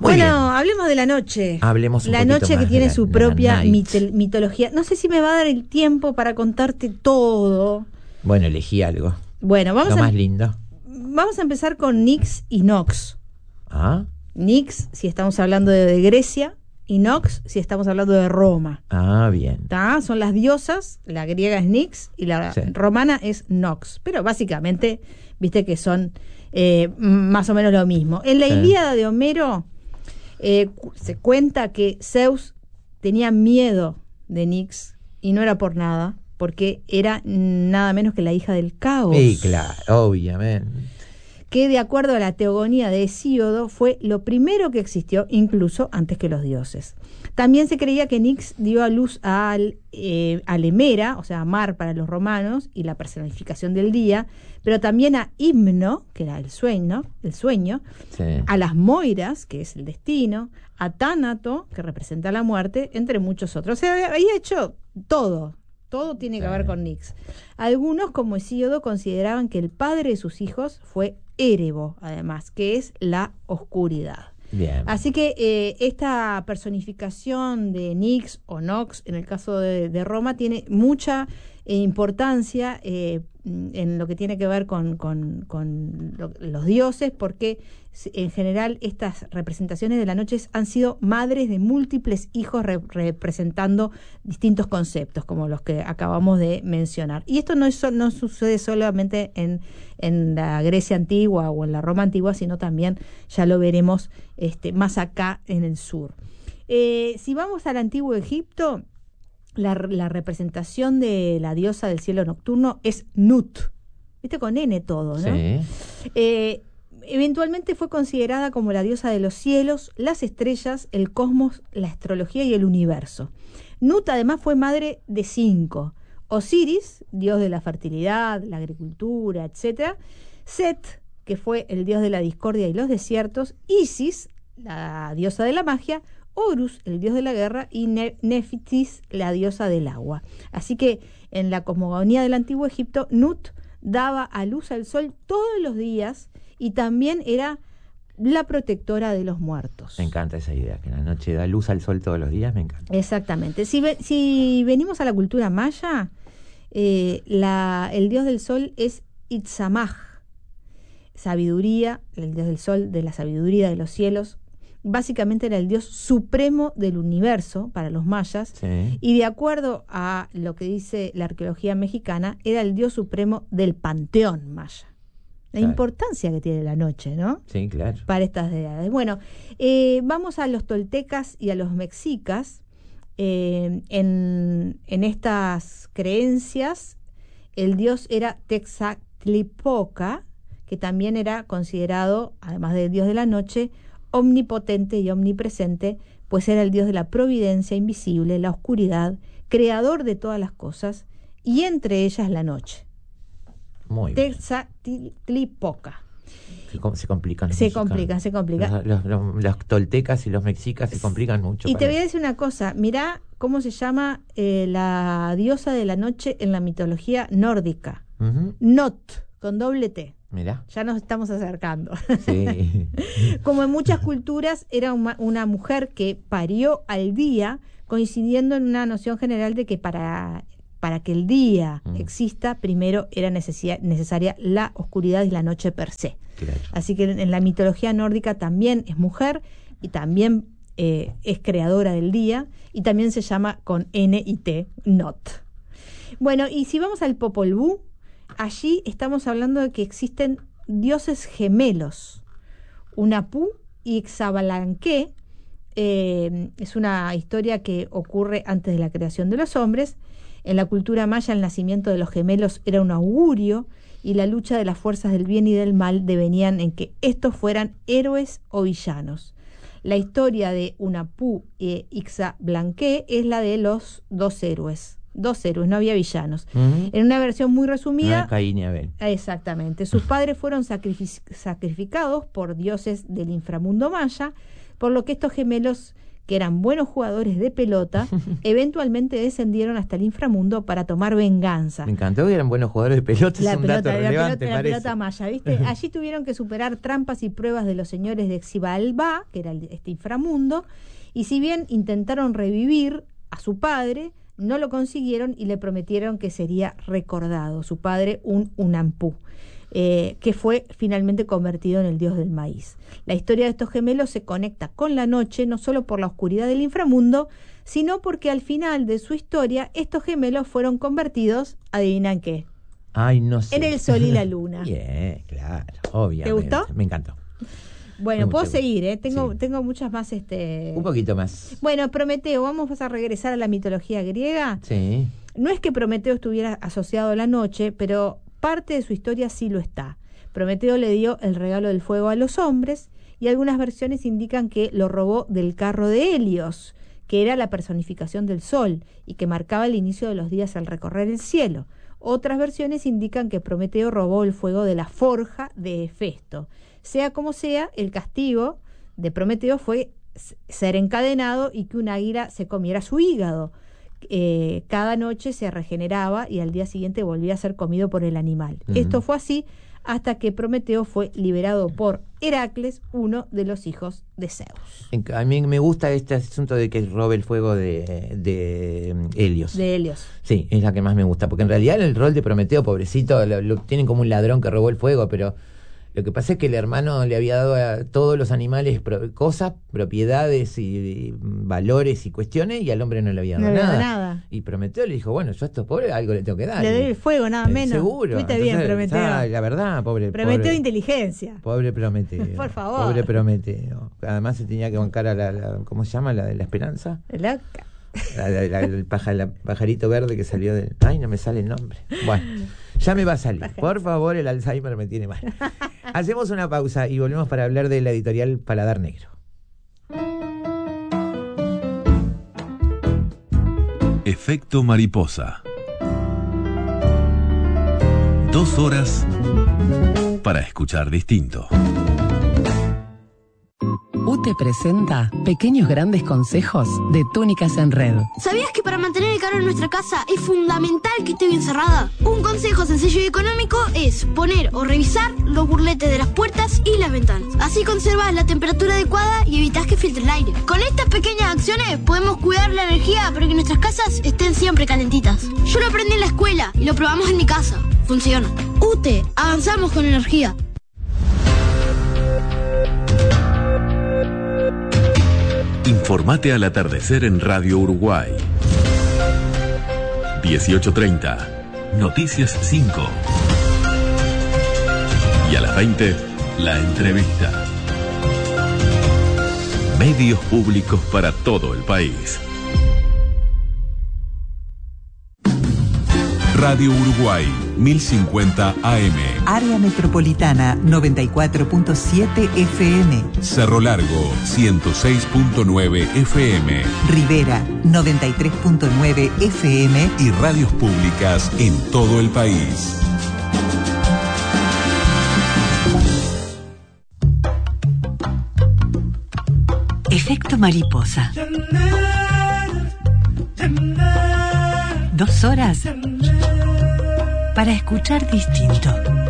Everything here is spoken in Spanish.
Bueno, bien. hablemos de la noche. Hablemos un la poquito noche más que tiene de la- su de la propia night. mitología. No sé si me va a dar el tiempo para contarte todo. Bueno, elegí algo. Bueno, Lo más lindo. vamos a empezar con Nix y Nox. Ah, Nix, si estamos hablando de Grecia, y Nox, si estamos hablando de Roma. bien. ¿Tá? Son las diosas, la griega es Nix y la Sí. romana es Nox. Pero básicamente, viste que son más o menos lo mismo. En la Sí. Ilíada de Homero se cuenta que Zeus tenía miedo de Nix y no era por nada, porque era nada menos que la hija del caos. Sí, claro, obviamente. Que de acuerdo a la teogonía de Hesíodo fue lo primero que existió incluso antes que los dioses. También se creía que Nix dio a luz a Lemera, o sea, a Mar para los romanos y la personificación del día, pero también a Himno, que era el sueño, Sí. a las Moiras, que es el destino, a Tánato, que representa la muerte, entre muchos otros. O sea, había hecho todo tiene que ver con Nix. Algunos, como Hesíodo, consideraban que el padre de sus hijos fue Érebo, además, que es la oscuridad. Bien. Así que esta personificación de Nix o Nox, en el caso de Roma, tiene mucha importancia en lo que tiene que ver con los dioses, porque en general estas representaciones de la noche han sido madres de múltiples hijos representando distintos conceptos, como los que acabamos de mencionar. Y esto no sucede solamente en la Grecia antigua o en la Roma antigua, sino también, ya lo veremos, más acá en el sur. Si vamos al antiguo Egipto, la representación de la diosa del cielo nocturno es Nut. ¿Viste? Con N todo, ¿no? Sí. Eventualmente fue considerada como la diosa de los cielos, las estrellas, el cosmos, la astrología y el universo. Nut además fue madre de 5. Osiris, dios de la fertilidad, la agricultura, etc. Set, que fue el dios de la discordia y los desiertos. Isis, la diosa de la magia. Horus, el dios de la guerra, y Nefitis, la diosa del agua. Así que en la cosmogonía del antiguo Egipto, Nut daba a luz al sol todos los días y también era la protectora de los muertos. Me encanta esa idea, que la noche da luz al sol todos los días, me encanta. Exactamente. Si venimos a la cultura maya, el dios del sol es Itzamaj, sabiduría, el dios del sol, de la sabiduría de los cielos. Básicamente era el dios supremo del universo para los mayas, Sí. y de acuerdo a lo que dice la arqueología mexicana, era el dios supremo del panteón maya. La Claro. importancia que tiene la noche, ¿no? Sí, claro. Para estas deidades. Bueno, vamos a los toltecas y a los mexicas. En estas creencias, el dios era Texatlipoca, que también era considerado, además del dios de la noche, omnipotente y omnipresente, pues era el dios de la providencia invisible, la oscuridad, creador de todas las cosas, y entre ellas la noche. Muy bien. Texatlipoca. Se complican. los Se mexicanos. complica. Los toltecas y los mexicas se complican mucho. Y te voy a decir una cosa, mirá cómo se llama la diosa de la noche en la mitología nórdica. Not, con doble T. Mirá. Ya nos estamos acercando. Sí. Como en muchas culturas, era una mujer que parió al día, coincidiendo en una noción general de que para que el día exista, primero era necesaria la oscuridad y la noche per se. Claro. Así que en la mitología nórdica también es mujer y también es creadora del día, y también se llama con N y T, Not. Bueno, y si vamos al Popol Vuh, allí estamos hablando de que existen dioses gemelos, Unapú y Xabalanque. Es una historia que ocurre antes de la creación de los hombres. En la cultura maya, el nacimiento de los gemelos era un augurio, y la lucha de las fuerzas del bien y del mal devenían en que estos fueran héroes o villanos. La historia de Unapú e Ixablanque es la de los dos héroes, no había villanos. En una versión muy resumida, No es Caín y Abel. exactamente, sus padres fueron sacrificados por dioses del inframundo maya, por lo que estos gemelos que eran buenos jugadores de pelota, eventualmente descendieron hasta el inframundo para tomar venganza. Me encantó que eran buenos jugadores de pelota, es un dato relevante, la parece. pelota maya, ¿viste? Allí tuvieron que superar trampas y pruebas de los señores de Xibalbá, que era este inframundo, y si bien intentaron revivir a su padre, no lo consiguieron y le prometieron que sería recordado. Su padre, un Unampú, que fue finalmente convertido en el dios del maíz. La historia de estos gemelos se conecta con la noche, no solo por la oscuridad del inframundo, sino porque al final de su historia, estos gemelos fueron convertidos, ¿adivinan qué? Ay, no sé. En el sol y la luna. Bien, claro, obviamente. ¿Te gustó? Me encantó. Bueno, puedo seguir, ¿eh? Sí. Tengo muchas más. Un poquito más. Bueno, Prometeo, vamos a regresar a la mitología griega. Sí. No es que Prometeo estuviera asociado a la noche, pero parte de su historia sí lo está. Prometeo le dio el regalo del fuego a los hombres y algunas versiones indican que lo robó del carro de Helios, que era la personificación del sol y que marcaba el inicio de los días al recorrer el cielo. Otras versiones indican que Prometeo robó el fuego de la forja de Hefesto. Sea como sea, el castigo de Prometeo fue ser encadenado y que un águila se comiera su hígado. Cada noche se regeneraba y al día siguiente volvía a ser comido por el animal. Esto fue así hasta que Prometeo fue liberado por Heracles, uno de los hijos de Zeus. A mí me gusta este asunto de que robe el fuego de Helios. De Helios. Sí, es la que más me gusta, porque en realidad el rol de Prometeo, pobrecito, lo tienen como un ladrón que robó el fuego, pero lo que pasa es que el hermano le había dado a todos los animales cosas, propiedades y valores y cuestiones, y al hombre no le había dado nada. Y Prometeo le dijo, bueno, yo a estos pobres algo le tengo que dar. Le doy el fuego, nada menos. Seguro. Fuiste bien, Prometeo. La verdad, Prometeo inteligencia. Pobre Prometeo. Por favor. Pobre Prometeo. Además se tenía que bancar a la ¿cómo se llama? La de la esperanza. El pajarito verde que salió del... Ay, no me sale el nombre. Bueno, ya me va a salir. Por favor, el Alzheimer me tiene mal. Hacemos una pausa y volvemos para hablar de la editorial Paladar Negro. Efecto mariposa. 2 horas para escuchar distinto. UTE presenta Pequeños Grandes Consejos de Túnicas en Red. ¿Sabías que para mantener el calor en nuestra casa es fundamental que esté bien cerrada? Un consejo sencillo y económico es poner o revisar los burletes de las puertas y las ventanas. Así conservas la temperatura adecuada y evitas que filtre el aire. Con estas pequeñas acciones podemos cuidar la energía para que nuestras casas estén siempre calentitas. Yo lo aprendí en la escuela y lo probamos en mi casa. Funciona. UTE, avanzamos con energía. Informate al atardecer en Radio Uruguay. 18:30, Noticias 5. Y a las 20, la entrevista. Medios públicos para todo el país. Radio Uruguay, 1050 AM. Área Metropolitana, 94.7 FM. Cerro Largo, 106.9 FM. Rivera, 93.9 FM. Y radios públicas en todo el país. Efecto mariposa. 2 horas para escuchar distinto.